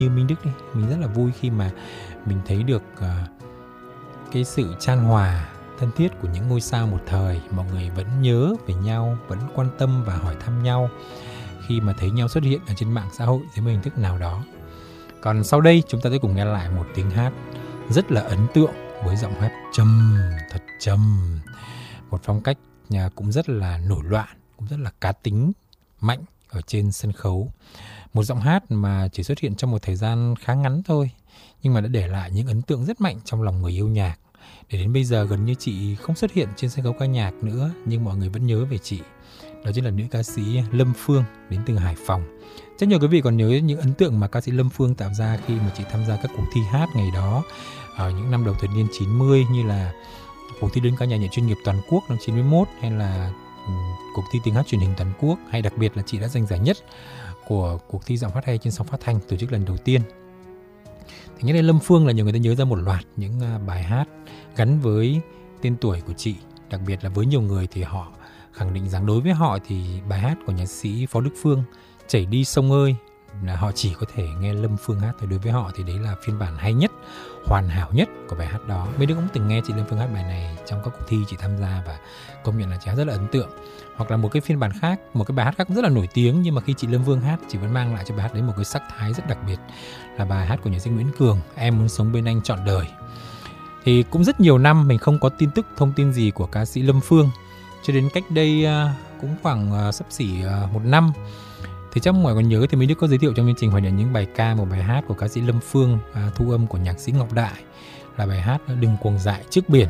như Minh Đức đi, mình rất là vui khi mà mình thấy được cái sự chan hòa thân thiết của những ngôi sao một thời. Mọi người vẫn nhớ về nhau, vẫn quan tâm và hỏi thăm nhau khi mà thấy nhau xuất hiện ở trên mạng xã hội dưới một hình thức nào đó. Còn sau đây chúng ta sẽ cùng nghe lại một tiếng hát rất là ấn tượng với giọng hát trầm, thật trầm. Một phong cách cũng rất là nổi loạn, cũng rất là cá tính, mạnh ở trên sân khấu. Một giọng hát mà chỉ xuất hiện trong một thời gian khá ngắn thôi, nhưng mà đã để lại những ấn tượng rất mạnh trong lòng người yêu nhạc. Để đến bây giờ gần như chị không xuất hiện trên sân khấu ca nhạc nữa, nhưng mọi người vẫn nhớ về chị. Đó chính là nữ ca sĩ Lâm Phương đến từ Hải Phòng. Rất nhiều quý vị còn nhớ những ấn tượng mà ca sĩ Lâm Phương tạo ra khi mà chị tham gia các cuộc thi hát ngày đó ở những năm đầu thập niên 90, như là cuộc thi đơn ca nhạc nhẹ chuyên nghiệp toàn quốc năm 91, hay là cuộc thi tiếng hát truyền hình toàn quốc, hay đặc biệt là chị đã giành giải nhất của cuộc thi giọng hát hay trên sóng phát thanh tổ chức lần đầu tiên. Thì nhắc đến Lâm Phương là nhiều người ta nhớ ra một loạt những bài hát gắn với tên tuổi của chị. Đặc biệt là với nhiều người thì họ khẳng định rằng đối với họ thì bài hát của nhạc sĩ Phó Đức Phương Chảy Đi Sông Ơi là họ chỉ có thể nghe Lâm Phương hát thôi. Đối với họ thì đấy là phiên bản hay nhất, hoàn hảo nhất của bài hát đó. Mấy đứa cũng từng nghe chị Lâm Phương hát bài này trong các cuộc thi chị tham gia và công nhận là chị hát rất là ấn tượng. Hoặc là một cái phiên bản khác, một cái bài hát khác cũng rất là nổi tiếng, nhưng mà khi chị Lâm Phương hát, chị vẫn mang lại cho bài hát đấy một cái sắc thái rất đặc biệt, là bài hát của nhạc sĩ Nguyễn Cường, Em Muốn Sống Bên Anh Trọn Đời. Thì cũng rất nhiều năm mình không có tin tức, thông tin gì của ca sĩ Lâm Phương, cho đến cách đây cũng khoảng xấp xỉ một năm. Thì chắc mọi người còn nhớ thì mình đã có giới thiệu trong chương trình Hoài niệm những bài ca, một bài hát của ca sĩ Lâm Phương, thu âm của nhạc sĩ Ngọc Đại, là bài hát Đừng Cuồng Dại Trước Biển.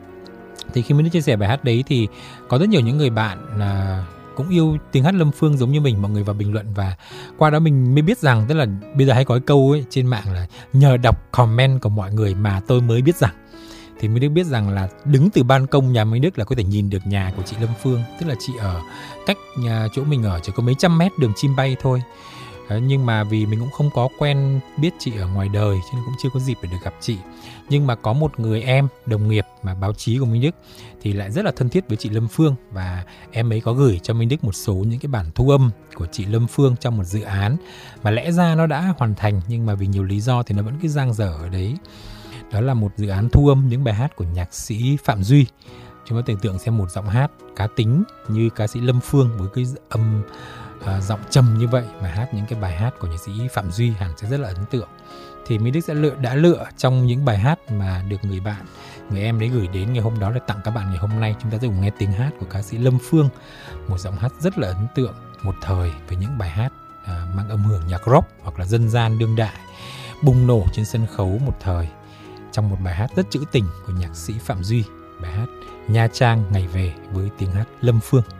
Thì khi mình đã chia sẻ bài hát đấy thì có rất nhiều những người bạn cũng yêu tiếng hát Lâm Phương giống như mình, mọi người vào bình luận, và qua đó mình mới biết rằng, tức là bây giờ hay có cái câu ấy trên mạng là nhờ đọc comment của mọi người mà tôi mới biết rằng. Thì Minh Đức biết rằng là đứng từ ban công nhà Minh Đức là có thể nhìn được nhà của chị Lâm Phương. Tức là chị ở cách nhà chỗ mình ở chỉ có mấy trăm mét đường chim bay thôi. Nhưng mà vì mình cũng không có quen biết chị ở ngoài đời cho nên cũng chưa có dịp để được gặp chị. Nhưng mà có một người em đồng nghiệp mà báo chí của Minh Đức thì lại rất là thân thiết với chị Lâm Phương, và em ấy có gửi cho Minh Đức một số những cái bản thu âm của chị Lâm Phương trong một dự án mà lẽ ra nó đã hoàn thành, nhưng mà vì nhiều lý do thì nó vẫn cứ dang dở ở đấy. Đó là một dự án thu âm những bài hát của nhạc sĩ Phạm Duy. Chúng ta tưởng tượng xem một giọng hát cá tính như ca sĩ Lâm Phương với cái âm giọng trầm như vậy mà hát những cái bài hát của nhạc sĩ Phạm Duy hẳn sẽ rất là ấn tượng. Thì Minh Đức đã lựa trong những bài hát mà được người em đấy gửi đến ngày hôm đó để tặng các bạn ngày hôm nay. Chúng ta sẽ cùng nghe tiếng hát của ca sĩ Lâm Phương, một giọng hát rất là ấn tượng một thời với những bài hát mang âm hưởng nhạc rock hoặc là dân gian đương đại bùng nổ trên sân khấu một thời, trong một bài hát rất trữ tình của nhạc sĩ Phạm Duy, bài hát Nha Trang Ngày Về với tiếng hát Lâm Phương.